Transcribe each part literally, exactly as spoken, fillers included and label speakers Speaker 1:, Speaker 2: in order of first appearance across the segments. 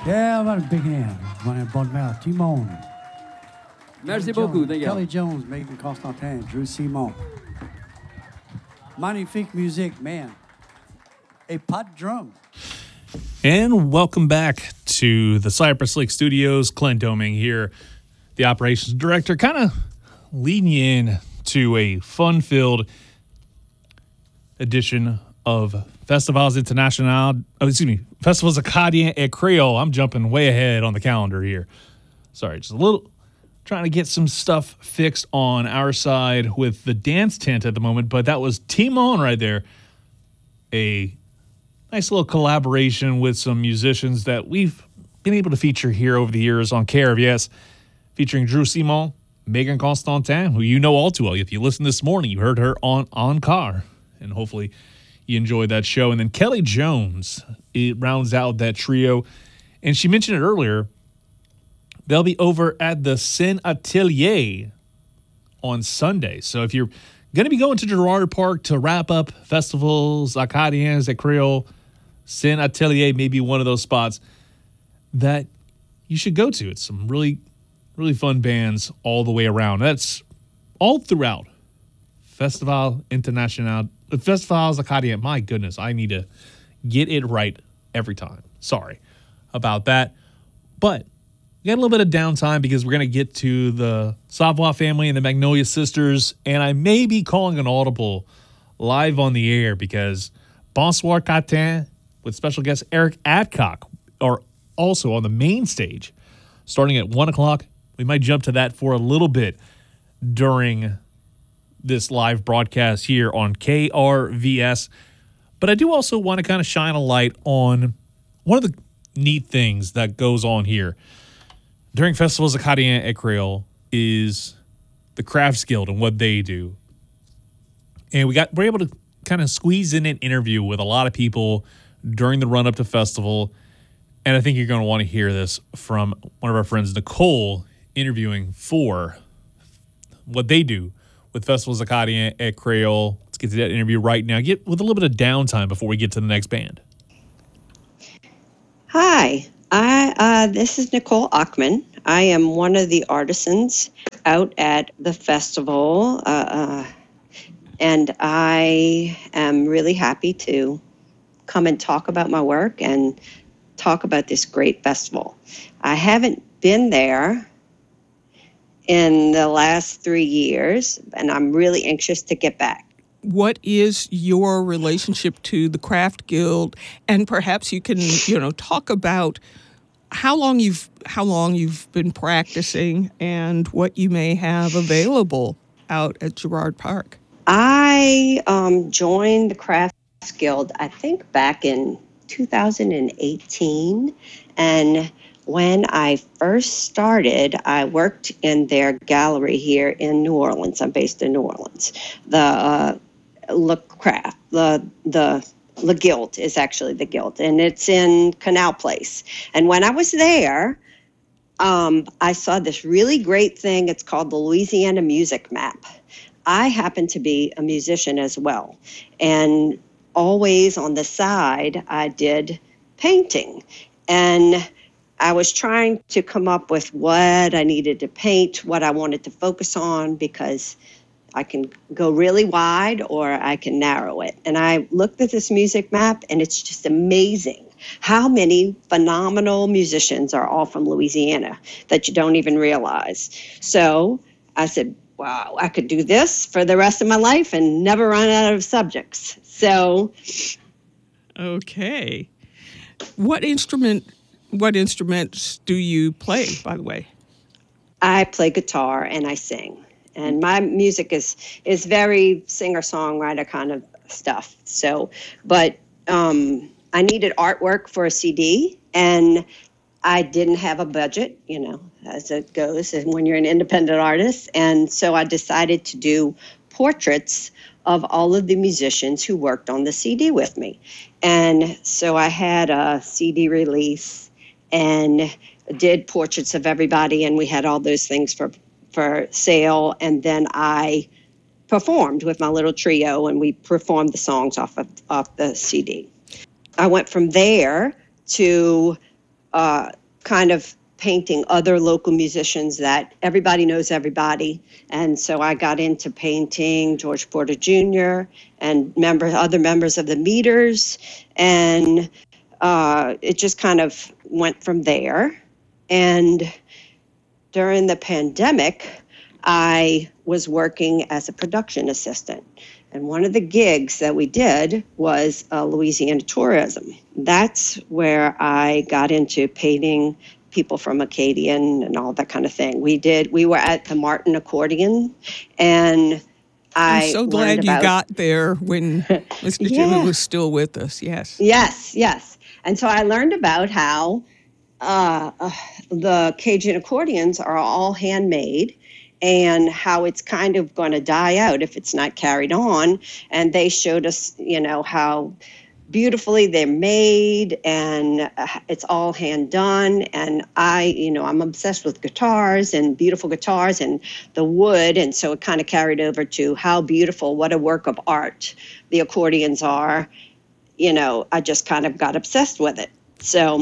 Speaker 1: Yeah, what a big hand. Mon bonne mère, Timon.
Speaker 2: Merci
Speaker 1: Kelly
Speaker 2: beaucoup,
Speaker 1: Jones,
Speaker 2: thank you.
Speaker 1: Kelly Jones, Megan Constantin, Drew Simon. Magnifique musique, man. A pot drum.
Speaker 3: And welcome back to the Cypress Lake Studios. Clint Doming here, the operations director, kind of leading you in to a fun-filled edition of Festivals International. Oh, excuse me, Festivals Acadien et Creole. I'm jumping way ahead on the calendar here. Sorry, just a little trying to get some stuff fixed on our side with the dance tent at the moment, but that was Timon right there. A nice little collaboration with some musicians that we've been able to feature here over the years on K R V S, featuring Drew Simon, Megan Constantin, who you know all too well. If you listened this morning, you heard her on Encore, and hopefully you enjoyed that show. And then Kelly Jones, it rounds out that trio. And she mentioned it earlier, they'll be over at the Sin Atelier on Sunday. So if you're going to be going to Girard Park to wrap up Festivals Acadiens et Creole, Sin Atelier may be one of those spots that you should go to. It's some really, really fun bands all the way around. That's all throughout Festival International, Festivals Acadien. My goodness, I need to get it right every time. Sorry about that. But we got a little bit of downtime because we're going to get to the Savoie family and the Magnolia Sisters, and I may be calling an audible live on the air because Bonsoir Catin with special guest Eric Adcock are also on the main stage starting at one o'clock. We might jump to that for a little bit during this live broadcast here on K R V S. But I do also want to kind of shine a light on one of the neat things that goes on here during Festivals Acadien et Creole is the Crafts Guild and what they do. And we got we're able to kind of squeeze in an interview with a lot of people during the run-up to festival. And I think you're going to want to hear this from one of our friends, Nicole, interviewing for what they do with Festivals Acadien et Creole. Let's get to that interview right now. Get with a little bit of downtime before we get to the next band.
Speaker 4: Hi, I uh, this is Nicole Achman. I am one of the artisans out at the festival, uh, uh, and I am really happy to come and talk about my work and talk about this great festival. I haven't been there in the last three years, and I'm really anxious to get back.
Speaker 5: What is your relationship to the Craft Guild? And perhaps you can, you know, talk about how long you've how long you've been practicing and what you may have available out at Girard Park.
Speaker 4: I um, joined the Crafts Guild, I think, back in two thousand eighteen, and when I first started, I worked in their gallery here in New Orleans. I'm based in New Orleans. The uh, Le Craft, the the Le Guild is actually the Guild, and it's in Canal Place. And when I was there, um, I saw this really great thing. It's called the Louisiana Music Map. I happen to be a musician as well, and always on the side, I did painting, and I was trying to come up with what I needed to paint, what I wanted to focus on, because I can go really wide or I can narrow it. And I looked at this music map, and it's just amazing how many phenomenal musicians are all from Louisiana that you don't even realize. So I said, wow, I could do this for the rest of my life and never run out of subjects. So.
Speaker 5: Okay. What instrument, what instruments do you play, by the way?
Speaker 4: I play guitar and I sing. And my music is is very singer-songwriter kind of stuff. So, but um, I needed artwork for a C D, and I didn't have a budget, you know, as it goes and when you're an independent artist. And so I decided to do portraits of all of the musicians who worked on the C D with me. And so I had a C D release and did portraits of everybody, and we had all those things for for sale. And then I performed with my little trio, and we performed the songs off of off the C D. I went from there to uh, kind of painting other local musicians that everybody knows everybody. And so I got into painting George Porter Junior and member, other members of the Meters. And uh, it just kind of went from there. And during the pandemic, I was working as a production assistant. And one of the gigs that we did was uh, Louisiana tourism. That's where I got into painting people from Acadian and all that kind of thing. We did, we were at the Martin Accordion, and I
Speaker 5: I'm so glad you
Speaker 4: about,
Speaker 5: got there when Mister
Speaker 4: Yeah.
Speaker 5: Jimmy was still with us. Yes.
Speaker 4: Yes, yes. And so I learned about how uh, uh, the Cajun accordions are all handmade, and how it's kind of going to die out if it's not carried on. And they showed us, you know, how beautifully they're made, and uh, it's all hand done. And I, you know, I'm obsessed with guitars and beautiful guitars and the wood. And so it kind of carried over to how beautiful, what a work of art the accordions are. You know, I just kind of got obsessed with it. So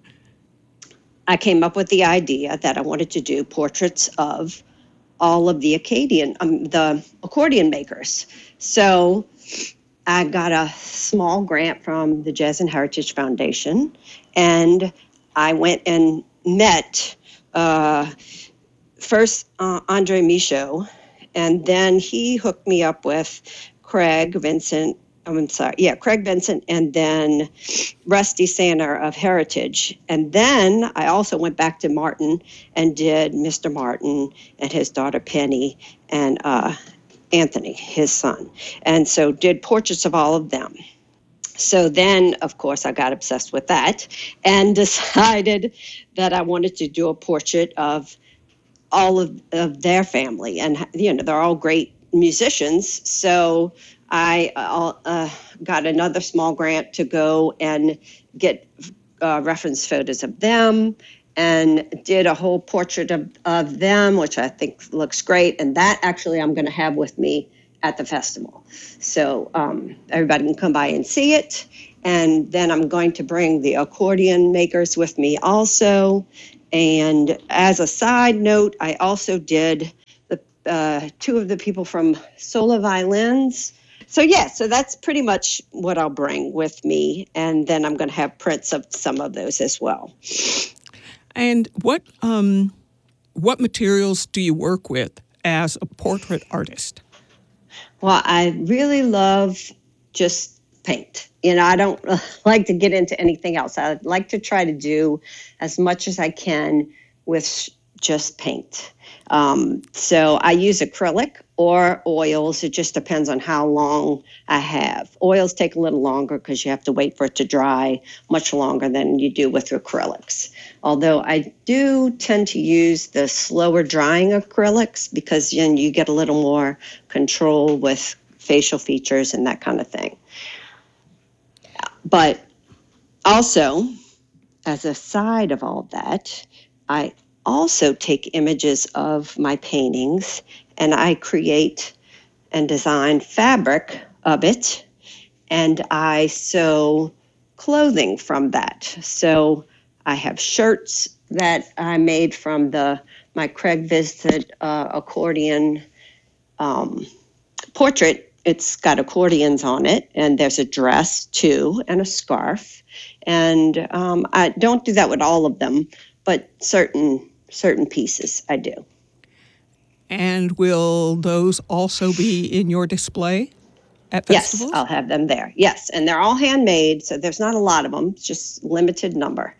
Speaker 4: I came up with the idea that I wanted to do portraits of all of the Acadian, um, the accordion makers. So I got a small grant from the Jazz and Heritage Foundation, and I went and met uh, first uh, Andre Michaud, and then he hooked me up with Craig Vincent. I'm sorry, yeah, Craig Vincent, and then Rusty Sander of Heritage. And then I also went back to Martin and did Mister Martin and his daughter Penny and uh, Anthony, his son. And so did portraits of all of them. So then, of course, I got obsessed with that and decided that I wanted to do a portrait of all of, of their family. And, you know, they're all great musicians. So I uh, got another small grant to go and get uh, reference photos of them, and did a whole portrait of, of them, which I think looks great. And that actually I'm going to have with me at the festival. So um, everybody can come by and see it. And then I'm going to bring the accordion makers with me also. And as a side note, I also did the uh, two of the people from Sola Violins. So yeah, so that's pretty much what I'll bring with me. And then I'm going to have prints of some of those as well.
Speaker 5: And what um, what materials do you work with as a portrait artist?
Speaker 4: Well, I really love just paint. You know, I don't like to get into anything else. I like to try to do as much as I can with just paint. Um, so I use acrylic or oils. It just depends on how long I have. Oils take a little longer because you have to wait for it to dry much longer than you do with acrylics. Although I do tend to use the slower drying acrylics because you know, you get a little more control with facial features and that kind of thing. But also, as a side of all that, I also take images of my paintings and I create and design fabric of it, and I sew clothing from that. So I have shirts that I made from the my Craig Vincent uh, accordion um, portrait. It's got accordions on it, and there's a dress too, and a scarf. And um, I don't do that with all of them, but certain certain pieces I do.
Speaker 5: And will those also be in your display at festivals?
Speaker 4: Yes, I'll have them there. Yes, and they're all handmade, so there's not a lot of them. It's just limited number.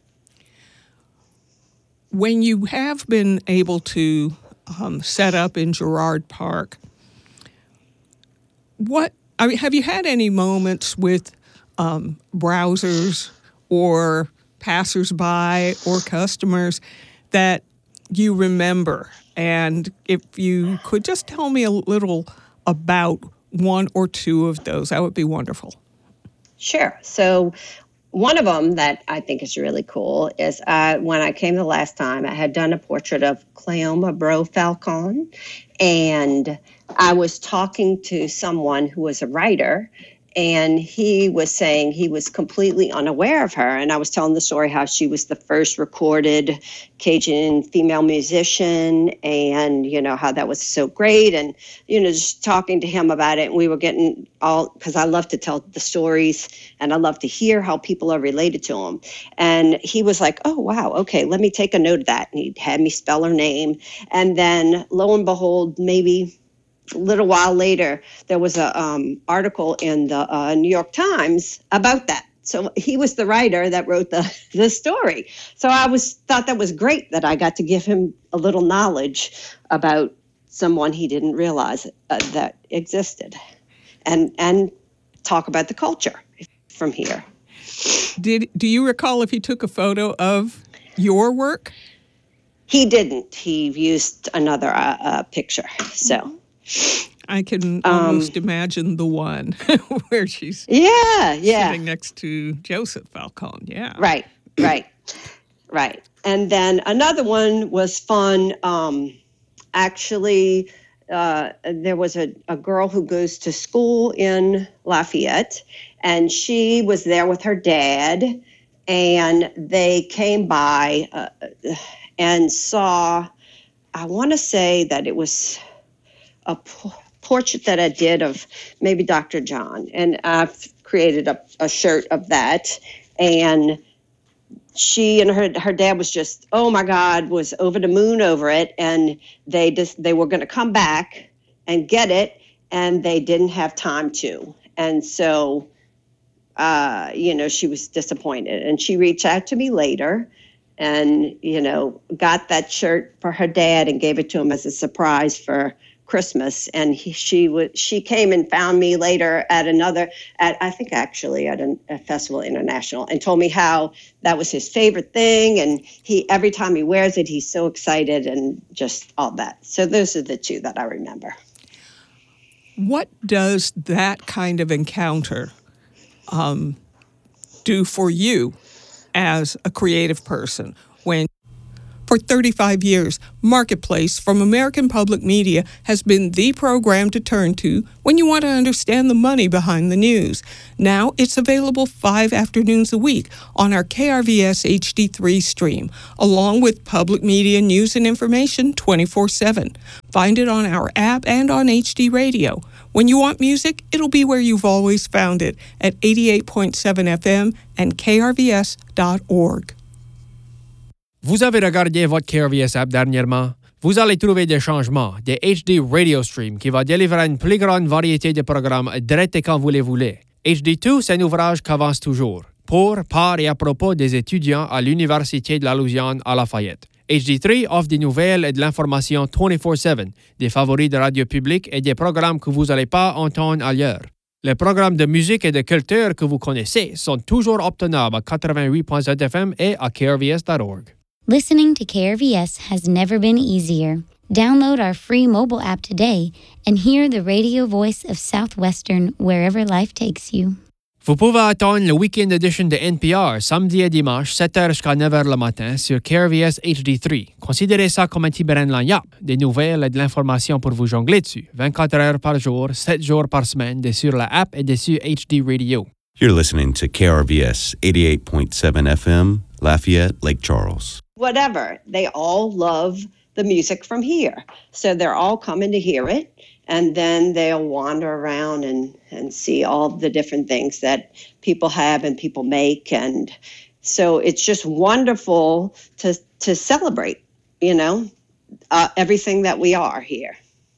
Speaker 5: When you have been able to um, set up in Girard Park, what I mean, have you had any moments with um, browsers or passersby or customers that you remember? And if you could just tell me a little about one or two of those, that would be wonderful.
Speaker 4: Sure. So one of them that I think is really cool is uh, when I came the last time, I had done a portrait of Cleoma Bro Falcon, and I was talking to someone who was a writer, And he was saying he was completely unaware of her. And I was telling the story how she was the first recorded Cajun female musician, and, you know, how that was so great. And, you know, just talking to him about it. And we were getting all, because I love to tell the stories and I love to hear how people are related to them. And he was like, oh, wow, okay, let me take a note of that. And he had me spell her name. And then lo and behold, maybe a little while later, there was a um, article in the uh, New York Times about that. So he was the writer that wrote the, the story. So I was thought that was great that I got to give him a little knowledge about someone he didn't realize uh, that existed, and and talk about the culture from here.
Speaker 5: Did do you recall if he took a photo of your work?
Speaker 4: He didn't. He used another uh, uh, picture. So.
Speaker 5: I can almost um, imagine the one where she's
Speaker 4: yeah, yeah.
Speaker 5: sitting next to Joseph Falcone. Yeah.
Speaker 4: Right, right, right. And then another one was fun. Um, actually, uh, there was a, a girl who goes to school in Lafayette, and she was there with her dad, and they came by uh, and saw, I want to say that it was a p- portrait that I did of maybe Doctor John. And I've created a, a shirt of that. And she and her her dad was just, oh my God, was over the moon over it. And they just they were going to come back and get it, and they didn't have time to. And so, uh, you know, she was disappointed. And she reached out to me later and, you know, got that shirt for her dad and gave it to him as a surprise for Christmas. And he, she would she came and found me later at another at I think actually at a, a Festival International, and told me how that was his favorite thing, and he every time he wears it he's so excited and just all that. So those are the two that I remember.
Speaker 5: What does that kind of encounter um, do for you as a creative person when? For thirty-five years, Marketplace from American Public Media has been the program to turn to when you want to understand the money behind the news. Now it's available five afternoons a week on our K R V S H D three stream, along with public media news and information twenty-four seven. Find it on our app and on H D Radio. When you want music, it'll be where you've always found it, at eighty-eight point seven F M and K R V S dot org.
Speaker 2: Vous avez regardé votre K R V S app dernièrement? Vous allez trouver des changements, des H D Radio Stream qui va délivrer une plus grande variété de programmes direct et quand vous les voulez. H D deux, c'est un ouvrage qui avance toujours, pour, par et à propos des étudiants à l'Université de la Louisiane à Lafayette. H D trois offre des nouvelles et de l'information vingt-quatre sept, des favoris de radio publique et des programmes que vous n'allez pas entendre ailleurs. Les programmes de musique et de culture que vous connaissez sont toujours obtenables à quatre-vingt-huit point sept F M et à K R V S dot org.
Speaker 6: Listening to K R V S has never been easier. Download our free mobile app today and hear the radio voice of Southwestern wherever life takes you.
Speaker 2: Vous pouvez attendre le Weekend Edition de N P R samedi et dimanche, sept heures jusqu'à neuf heures le matin sur K R V S H D trois. Considérez ça comme un petit brin de lagnac, des nouvelles et de l'information pour vous jongler dessus, vingt-quatre heures par jour, sept jours par semaine, dessus la app et dessus H D Radio.
Speaker 7: You're listening to K R V S eighty-eight point seven F M, Lafayette, Lake Charles.
Speaker 4: Whatever, they all love the music from here. So they're all coming to hear it, and then they'll wander around and, and see all the different things that people have and people make. And so it's just wonderful to to celebrate, you know, uh, everything that we are here.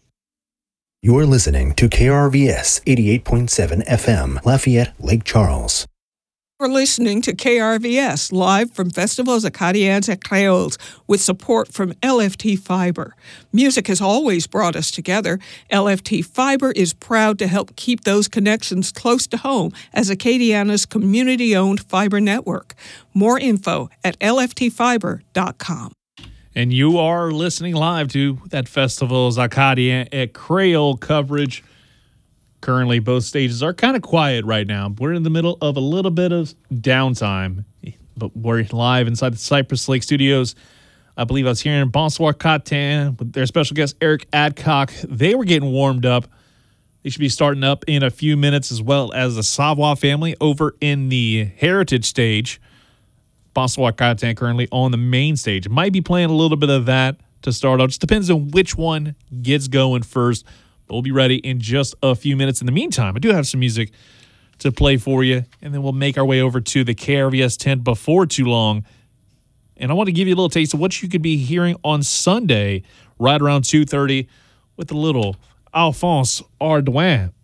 Speaker 8: You're listening to K R V S eighty-eight point seven F M, Lafayette, Lake Charles.
Speaker 5: We're listening to K R V S, live from Festivals Acadiens et Créoles, with support from L F T Fiber. Music has always brought us together. L F T Fiber is proud to help keep those connections close to home as Acadiana's community-owned fiber network. More info at L F T fiber dot com.
Speaker 3: And you are listening live to that Festivals Acadiens et Créoles coverage. Currently, both stages are kind of quiet right now. We're in the middle of a little bit of downtime, but we're live inside the Cypress Lake Studios. I believe I was hearing Bonsoir Catin with their special guest, Eric Adcock. They were getting warmed up They should be starting up in a few minutes, as well as the Savoie family over in the Heritage stage. Bonsoir Catin currently on the main stage. Might be playing a little bit of that to start out. Just depends on which one gets going first. But we'll be ready in just a few minutes. In the meantime, I do have some music to play for you, and then we'll make our way over to the K R V S tent before too long. And I want to give you a little taste of what you could be hearing on Sunday, right around two thirty, with a little Alphonse Ardouin.